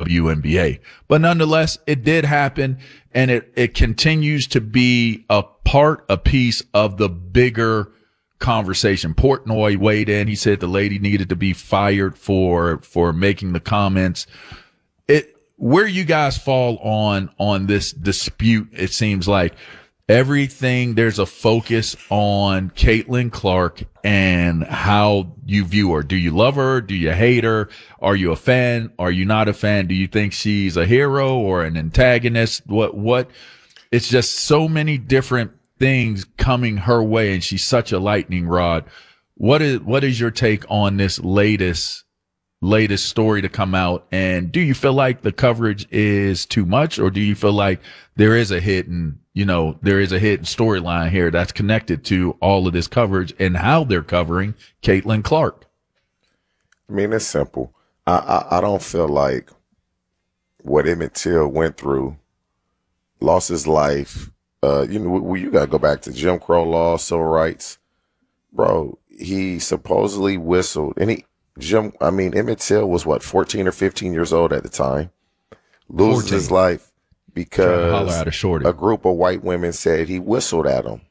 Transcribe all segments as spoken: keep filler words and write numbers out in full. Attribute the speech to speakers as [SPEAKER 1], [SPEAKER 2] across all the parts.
[SPEAKER 1] W N B A. But nonetheless, it did happen, and it, it continues to be a part, a piece of the bigger conversation. Portnoy weighed in. He said the lady needed to be fired for for making the comments. It where you guys fall on on this dispute, it seems like everything, there's a focus on Caitlin Clark and how you view her. Do you love her? Do you hate her? Are you a fan? Are you not a fan? Do you think she's a hero or an antagonist? What, what, it's just so many different things coming her way, and she's such a lightning rod. What is, what is your take on this latest latest story to come out? And do you feel like the coverage is too much, or do you feel like there is a hidden, you know, there is a hidden storyline here that's connected to all of this coverage and how they're covering Caitlin Clark?
[SPEAKER 2] I mean, it's simple. I, I, I don't feel like what Emmett Till went through, lost his life. Uh, you know, we, you got to go back to Jim Crow law, civil rights. Bro, he supposedly whistled, and he, Jim, I mean, Emmett Till was what, fourteen or fifteen years old at the time, loses fourteen. His life because
[SPEAKER 1] at a,
[SPEAKER 2] a group of white women said he whistled at him.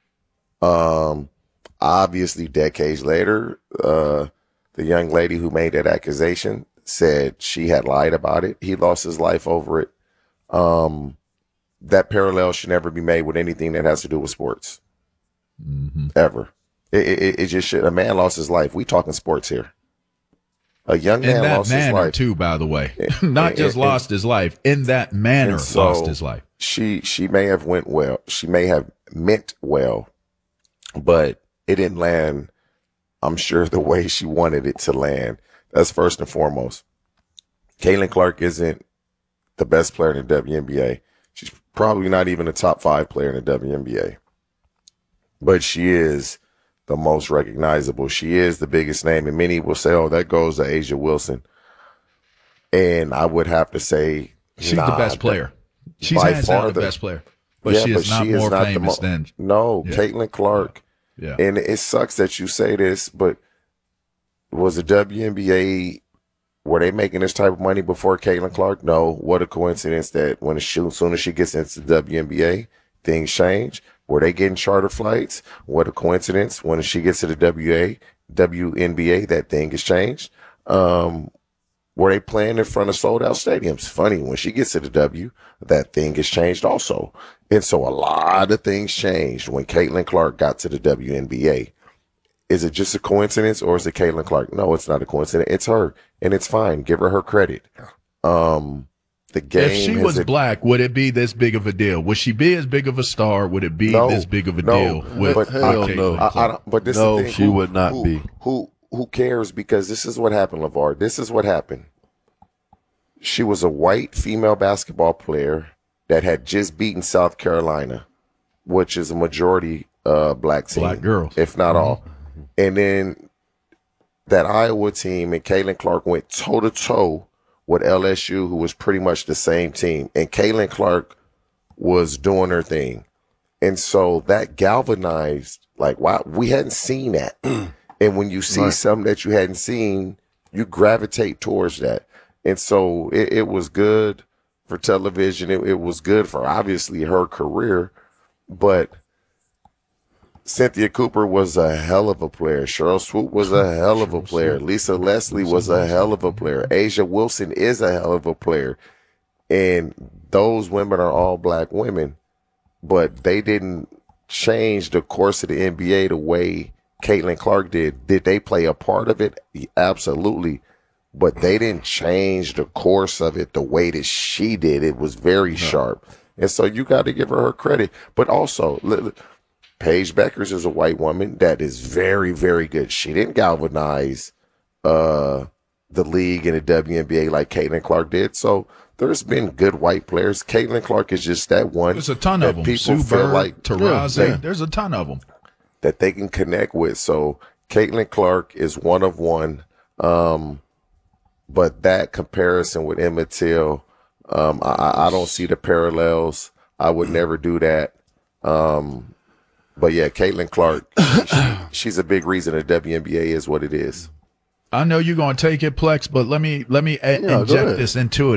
[SPEAKER 2] Um, obviously, decades later, uh, the young lady who made that accusation said she had lied about it. He lost his life over it. Um, that parallel should never be made with anything that has to do with sports,
[SPEAKER 1] mm-hmm.
[SPEAKER 2] ever. It, it, it just should. A man lost his life. We talking sports here. A young man
[SPEAKER 1] in that
[SPEAKER 2] lost
[SPEAKER 1] manner
[SPEAKER 2] his life
[SPEAKER 1] too, by the way. Not
[SPEAKER 2] and,
[SPEAKER 1] just
[SPEAKER 2] and,
[SPEAKER 1] lost his life, in that manner
[SPEAKER 2] so
[SPEAKER 1] lost his life.
[SPEAKER 2] She she may have went well. She may have meant well, but it didn't land, I'm sure, the way she wanted it to land. That's first and foremost. Caitlin Clark isn't the best player in the W N B A. She's probably not even a top five player in the W N B A. But she is the most recognizable. She is the biggest name, and many will say, oh, that goes to A'ja Wilson. And I would have to say,
[SPEAKER 1] she's
[SPEAKER 2] nah,
[SPEAKER 1] the best player. She's
[SPEAKER 2] by
[SPEAKER 1] hands
[SPEAKER 2] far
[SPEAKER 1] down the
[SPEAKER 2] the
[SPEAKER 1] best player. But
[SPEAKER 2] yeah,
[SPEAKER 1] she is
[SPEAKER 2] but
[SPEAKER 1] not
[SPEAKER 2] she
[SPEAKER 1] more
[SPEAKER 2] is not
[SPEAKER 1] famous
[SPEAKER 2] the mo-
[SPEAKER 1] than.
[SPEAKER 2] No,
[SPEAKER 1] yeah.
[SPEAKER 2] Caitlin Clark.
[SPEAKER 1] Yeah.
[SPEAKER 2] And it sucks that you say this, but was the W N B A, were they making this type of money before Caitlin Clark? No. What a coincidence that when she, as soon as she gets into the W N B A, things change. Were they getting charter flights? What a coincidence. When she gets to the W A, W N B A, that thing has changed. Um, were they playing in front of sold out stadiums? Funny, when she gets to the W, that thing has changed also. And so a lot of things changed when Caitlin Clark got to the W N B A. Is it just a coincidence, or is it Caitlin Clark? No, it's not a coincidence. It's her, and it's fine. Give her her credit. Um, The game.
[SPEAKER 1] If she was
[SPEAKER 2] a,
[SPEAKER 1] black, would it be this big of a deal? Would she be as big of a star? Would it be
[SPEAKER 2] no,
[SPEAKER 1] this big of a
[SPEAKER 2] no,
[SPEAKER 1] deal? With
[SPEAKER 2] but
[SPEAKER 3] hell
[SPEAKER 1] Caitlin
[SPEAKER 3] no.
[SPEAKER 1] Clark?
[SPEAKER 2] I, I don't, but this
[SPEAKER 3] No,
[SPEAKER 2] is the thing.
[SPEAKER 3] she
[SPEAKER 2] who,
[SPEAKER 3] would not
[SPEAKER 2] who,
[SPEAKER 3] be.
[SPEAKER 2] Who who cares? Because this is what happened, LeVar. This is what happened. She was a white female basketball player that had just beaten South Carolina, which is a majority uh, black team,
[SPEAKER 1] Black girls,
[SPEAKER 2] if not
[SPEAKER 1] mm-hmm.
[SPEAKER 2] all. And then that Iowa team and Caitlin Clark went toe to toe with L S U, who was pretty much the same team. And Caitlin Clark was doing her thing. And so that galvanized, like, wow, we hadn't seen that. And when you see
[SPEAKER 3] Right.
[SPEAKER 2] something that you hadn't seen, you gravitate towards that. And so it, it was good for television. It, it was good for, obviously, her career. But Cynthia Cooper was a hell of a player. Cheryl Swoop was a hell of a player. Lisa Leslie was a hell of a player. A'ja Wilson is a hell of a player. And those women are all black women, but they didn't change the course of the N B A the way Caitlin Clark did. Did they play a part of it? Absolutely. But they didn't change the course of it the way that she did. It was very sharp. And so you got to give her her credit. But also, Paige Beckers is a white woman that is very, very good. She didn't galvanize uh, the league and the W N B A like Caitlin Clark did. So there's been good white players. Caitlin Clark is just that one.
[SPEAKER 1] There's a ton
[SPEAKER 2] that
[SPEAKER 1] of them.
[SPEAKER 2] People
[SPEAKER 1] Sue
[SPEAKER 2] feel
[SPEAKER 1] Bird,
[SPEAKER 2] like
[SPEAKER 1] Taurasi.
[SPEAKER 2] yeah,
[SPEAKER 1] There's a ton of them
[SPEAKER 2] that they can connect with. So Caitlin Clark is one of one. Um, but that comparison with Emmett Till, um, I, I don't see the parallels. I would never do that. Um, but yeah, Caitlin Clark, she, she's a big reason the W N B A is what it is.
[SPEAKER 1] I know you're going to take it, Plex, but let me let me a-
[SPEAKER 3] Yeah, go
[SPEAKER 1] inject
[SPEAKER 3] ahead.
[SPEAKER 1] this into it.